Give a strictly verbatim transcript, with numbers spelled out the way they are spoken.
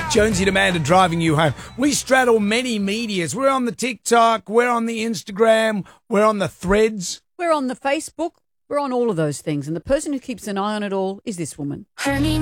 Jonesy and Amanda driving you home. We straddle many medias. We're on the TikTok, we're on the Instagram, we're on the Threads. We're on the Facebook. We're on all of those things. And the person who keeps an eye on it all is this woman.